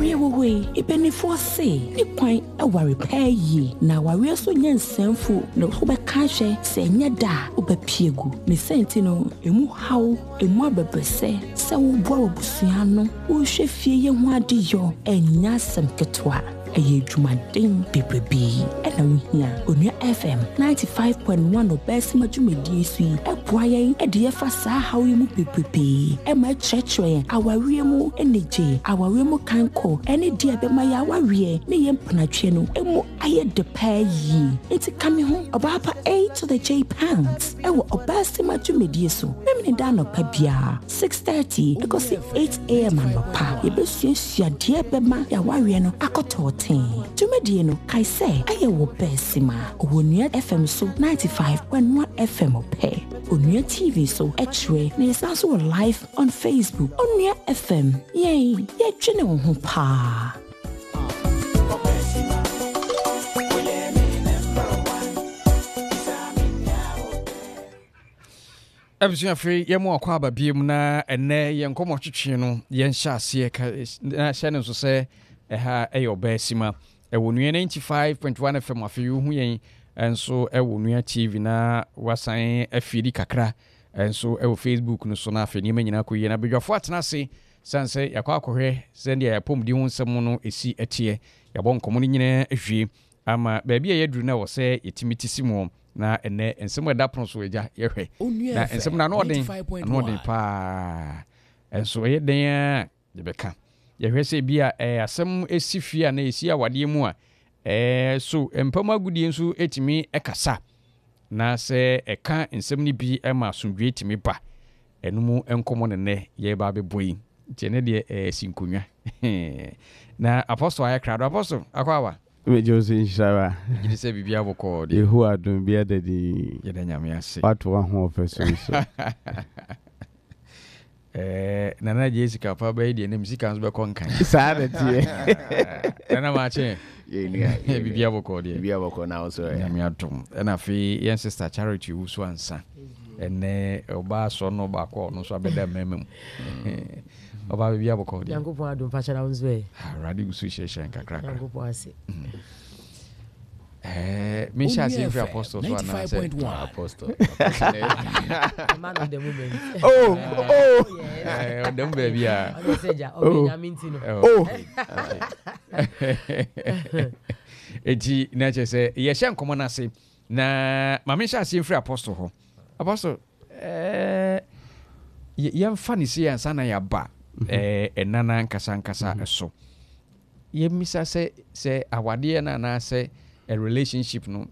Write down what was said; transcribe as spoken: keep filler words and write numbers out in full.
aware wo we ibenifo se ni kwan aware pay yi na aware so nyansanfo na ho be ka hwe se nya da obapiegu ne senti no emu hawo emu abebese se wo bo obusia no wo hwe fie ye ho ade yo enya sem ketwa eye dwumaden bebrebe ena wo hia Onua F M ninety-five point one obesima dwumadi su eboa yen ede ye fa sa hawo mu bebrebe e ma chechwe aware mu eneje aware mu kanko ene dia be ma ya aware ne ye mpanatwe no emu aye de pay yi enti kame ho obapa A to the J pounds e wo obesima dwumadi su memne da no pa bia six thirty because eight a m anopa ye be suasua dia be ma ya aware no akoto Tumedi no kai say aye wo besima Onua F M so ninety-five point one F M ope Onua T V so x-ray na is also live on Facebook Onua F M yay ye twene wo ho pa Abusua free yemu akwa ababiem na ene ye nkomo twetwe no ye nhya ase ka na hye ne so se eha eyo besima ewo Onua ninety-five point one F M afiyu hu yen enso ewo Onua T V na wasan afiri kakra enso ewo Facebook no so na afeni manyina koye na bedwafo atena se sanse yakwa akohwe sende ya pomdi hu nsem no esi etie yabon nkomo no nyina ahwie ama baabi ye duru na wo se yetimiti simo na ene ensem da pron so eja yehwe na ensem na no odin no odin pa enso ye den de beka yehwe se bia eh asem esifia na esi awade mu a eh so empama agudie nso etimi ekasa na se eka ensem ni bi ema asundwe etimi ba enumu enkomo ne ne ye ba beboyi tiene de eh sinkonwa na apostle ayakrado apostle akwawa me Jose Shara gidi se bibia boko de ehu adun bia de di ye da nyame ase pato wa ho ofeso so eh nana Jessica pa ba de na musika nso be konkan sa de tie nana ma che ye ni bibia boko de bibia boko na so nyame atom na fi yen sister Charity usu ansa ene oba so no ba ko no so abeda memem oba bibia boko de yankopon adom fa chara unzo e radi usu sheshen kakra yankopon ase eh me sha se free apostle so na say apostle man of the moment oh oh eh dem baby a o se ja o be nyaminti no oh eji na che se ye hye nkomo na se na ma me sha se free apostle ho apostle eh ye mfa ni se ansa na ya ba eh enana nkasa nkasa eso ye misa se se awade na na se a relationship no